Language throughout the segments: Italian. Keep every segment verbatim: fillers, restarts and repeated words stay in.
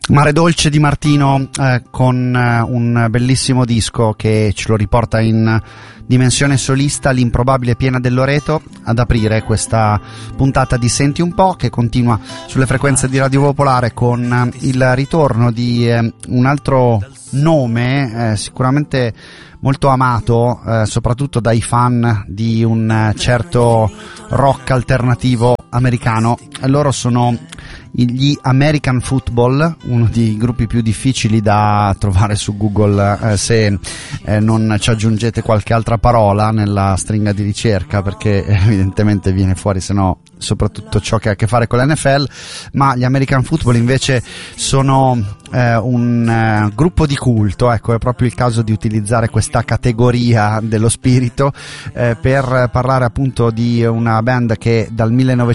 Mare Dolce di Martino eh, con eh, un bellissimo disco che ce lo riporta in dimensione solista, L'improbabile Piena del Loreto, ad aprire questa puntata di Senti un po', che continua sulle frequenze di Radio Popolare con eh, il ritorno di eh, un altro nome eh, sicuramente molto amato eh, soprattutto dai fan di un eh, certo rock alternativo americano. Loro sono gli American Football, uno dei gruppi più difficili da trovare su Google eh, se eh, non ci aggiungete qualche altra parola nella stringa di ricerca, perché evidentemente viene fuori se no soprattutto ciò che ha a che fare con l'N F L. Ma gli American Football invece sono eh, un eh, gruppo di culto, ecco, è proprio il caso di utilizzare questa categoria dello spirito eh, per parlare appunto di una band che dal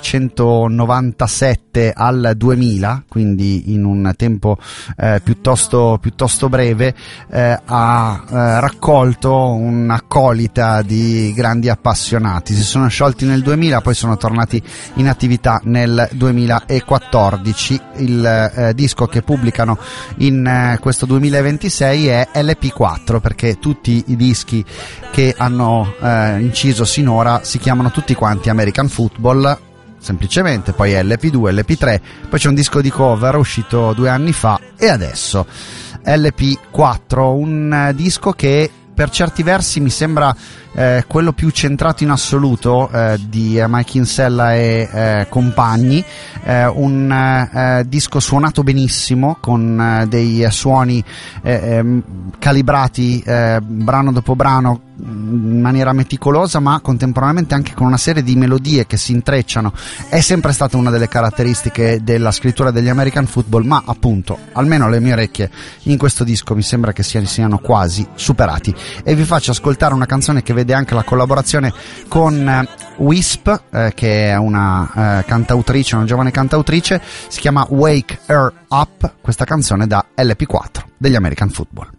millenovecentonovantasette al duemila, quindi in un tempo eh, piuttosto piuttosto breve, eh, ha eh, raccolto un'accolita di grandi appassionati. Si sono sciolti nel duemila, poi sono tornati in attività nel duemilaquattordici. Il eh, disco che pubblicano in eh, questo duemilaventisei è L P quattro, perché tutti i dischi che hanno eh, inciso sinora si chiamano tutti quanti American Football, semplicemente, poi L P due, L P tre, poi c'è un disco di cover uscito due anni fa e adesso L P quattro, un uh, disco che per certi versi mi sembra eh, quello più centrato in assoluto eh, di eh, Mike Kinsella e eh, compagni, eh, un eh, disco suonato benissimo con eh, dei suoni eh, eh, calibrati eh, brano dopo brano in maniera meticolosa, ma contemporaneamente anche con una serie di melodie che si intrecciano. È sempre stata una delle caratteristiche della scrittura degli American Football, ma appunto almeno le mie orecchie in questo disco mi sembra che siano quasi superati. E vi faccio ascoltare una canzone che vede anche la collaborazione con eh, Wisp, eh, che è una eh, cantautrice, una giovane cantautrice, si chiama Wake Her Up, questa canzone da L P quattro degli American Football.